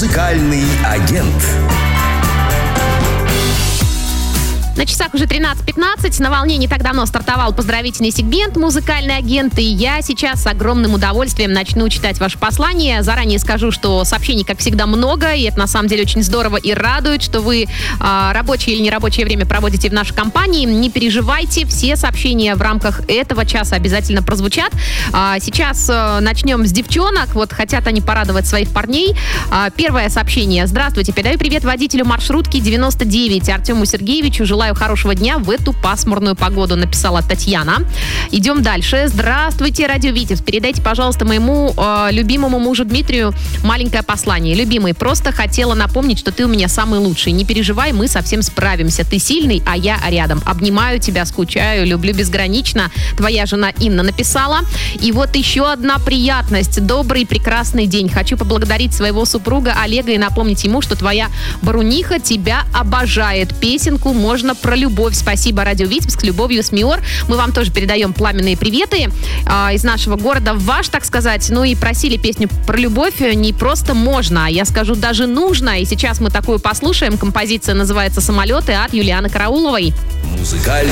Музыкальный агент. На часах уже 13:15. На волне не так давно стартовал поздравительный сегмент «Музыкальный агент». И я сейчас с огромным удовольствием начну читать ваши послания. Заранее скажу, что сообщений, как всегда, много. И это, на самом деле, очень здорово и радует, что вы рабочее или нерабочее время проводите в нашей компании. Не переживайте, все сообщения в рамках этого часа обязательно прозвучат. Сейчас начнем с девчонок. Вот хотят они порадовать своих парней. Первое сообщение. Здравствуйте. Передаю привет водителю маршрутки 99 Артему Сергеевичу. Желаю хорошего дня в эту пасмурную погоду, написала Татьяна. Идем дальше. Здравствуйте, Радио Витебск. Передайте, пожалуйста, моему любимому мужу Дмитрию маленькое послание. Любимый, просто хотела напомнить, что ты у меня самый лучший. Не переживай, мы совсем справимся. Ты сильный, а я рядом. Обнимаю тебя, скучаю, люблю безгранично. Твоя жена Инна написала. И вот еще одна приятность. Добрый, прекрасный день. Хочу поблагодарить своего супруга Олега и напомнить ему, что твоя Баруниха тебя обожает. Песенку можно про любовь. Спасибо, Радио Витебск. С любовью, Смиор. Мы вам тоже передаем пламенные приветы из нашего города в ваш, так сказать. Ну и просили песню про любовь не просто можно, а я скажу, даже нужно. И сейчас мы такую послушаем. Композиция называется «Самолеты» от Юлианы Карауловой. Музыкальный